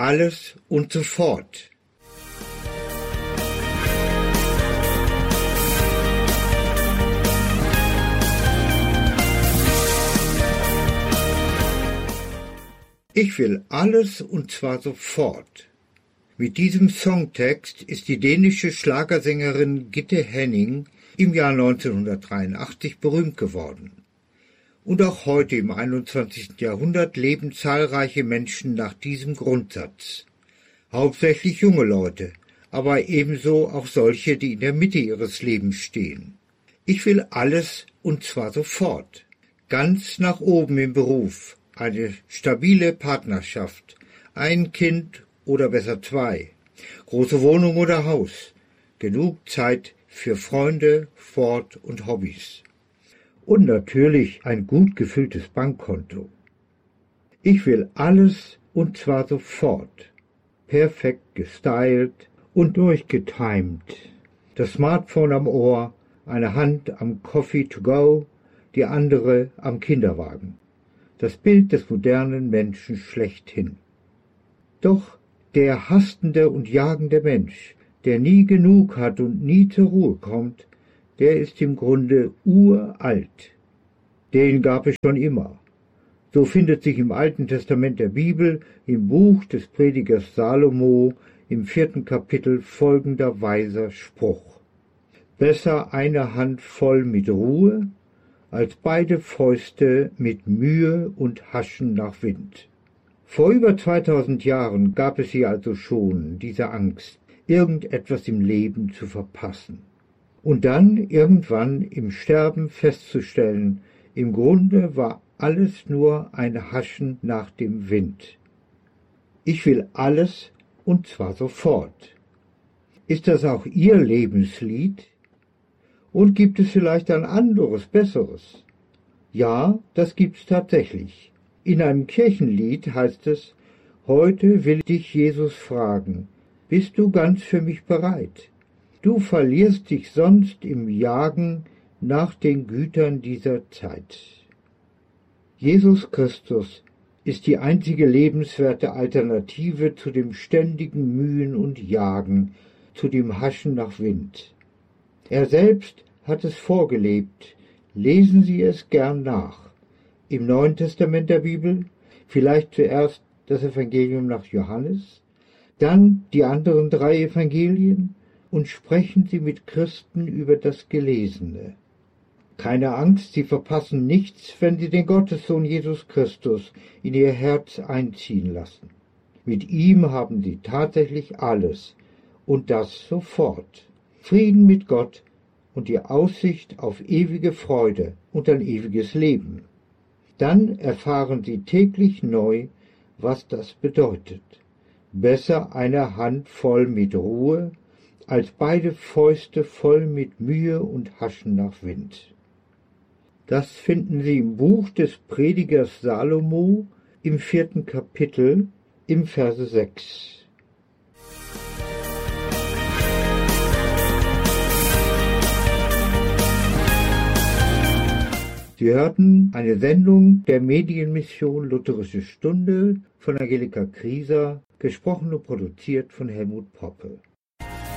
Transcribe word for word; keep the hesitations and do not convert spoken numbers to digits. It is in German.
alles und sofort. Ich will alles und zwar sofort. Mit diesem Songtext ist die dänische Schlagersängerin Gitte Henning im Jahr neunzehnhundertdreiundachtzig berühmt geworden. Und auch heute im einundzwanzigsten Jahrhundert leben zahlreiche Menschen nach diesem Grundsatz. Hauptsächlich junge Leute, aber ebenso auch solche, die in der Mitte ihres Lebens stehen. Ich will alles und zwar sofort. Ganz nach oben im Beruf, eine stabile Partnerschaft, ein Kind oder besser zwei, große Wohnung oder Haus, genug Zeit für Freunde, Sport und Hobbys. Und natürlich ein gut gefülltes Bankkonto. Ich will alles und zwar sofort. Perfekt gestylt und durchgetimed. Das Smartphone am Ohr, eine Hand am Coffee to go, die andere am Kinderwagen. Das Bild des modernen Menschen schlechthin. Doch der hastende und jagende Mensch, der nie genug hat und nie zur Ruhe kommt, der ist im Grunde uralt. Den gab es schon immer. So findet sich im Alten Testament der Bibel, im Buch des Predigers Salomo, im vierten Kapitel folgender weiser Spruch. Besser eine Hand voll mit Ruhe, als beide Fäuste mit Mühe und Haschen nach Wind. Vor über zweitausend Jahren gab es hier also schon diese Angst, irgendetwas im Leben zu verpassen. Und dann irgendwann im Sterben festzustellen, im Grunde war alles nur ein Haschen nach dem Wind. Ich will alles und zwar sofort. Ist das auch Ihr Lebenslied? Und gibt es vielleicht ein anderes, besseres? Ja, das gibt's tatsächlich. In einem Kirchenlied heißt es, heute will dich Jesus fragen, bist du ganz für mich bereit? Du verlierst dich sonst im Jagen nach den Gütern dieser Zeit. Jesus Christus ist die einzige lebenswerte Alternative zu dem ständigen Mühen und Jagen, zu dem Haschen nach Wind. Er selbst hat es vorgelebt, lesen Sie es gern nach. Im Neuen Testament der Bibel, vielleicht zuerst das Evangelium nach Johannes, dann die anderen drei Evangelien und sprechen Sie mit Christen über das Gelesene. Keine Angst, Sie verpassen nichts, wenn Sie den Gottessohn Jesus Christus in Ihr Herz einziehen lassen. Mit ihm haben Sie tatsächlich alles und das sofort. Frieden mit Gott und die Aussicht auf ewige Freude und ein ewiges Leben. Dann erfahren Sie täglich neu, was das bedeutet. Besser eine Hand voll mit Ruhe, als beide Fäuste voll mit Mühe und Haschen nach Wind. Das finden Sie im Buch des Predigers Salomo im vierten Kapitel im Verse sechs. Sie hörten eine Sendung der Medienmission Lutherische Stunde von Angelika Krieser, gesprochen und produziert von Helmut Poppe.